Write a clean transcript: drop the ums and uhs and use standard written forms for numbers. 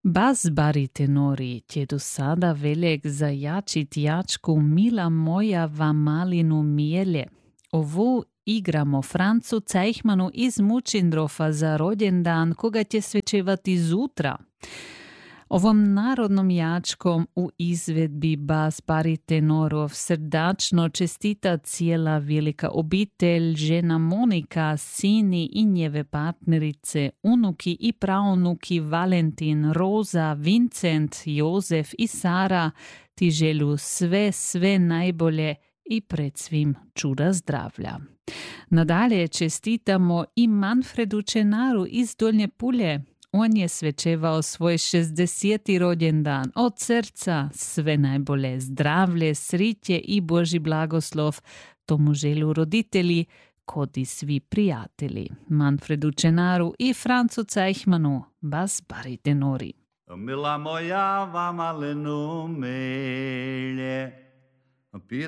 Bas baritenori će do sada veljek zajačit jačku Mila moja va malinu mijelje. Ovu igramo Francu Cejhmanu iz Mučindrofa za rođendan koga će svečevati zutra. Ovom narodnom jačkom u izvedbi bas baritenorov srdačno čestita cijela velika obitelj, žena Monika, sini i njeve partnerice, unuki i praunuki Valentin, Roza, Vincent, Jozef i Sara, ti želju sve najbolje i pred svim čuda zdravlja. Nadalje čestitamo i Manfredu Čenaru iz Dolnje Pulje. On je svečevao svoj 60. rođendan. Od srca sve najbolje zdravlje, sriće i Božji blagoslov tomu želju roditelji, kod i svi prijatelji. Manfredu Čenaru i Francu Cejhmanu, bas baritenori. Mila moja va malenu melje,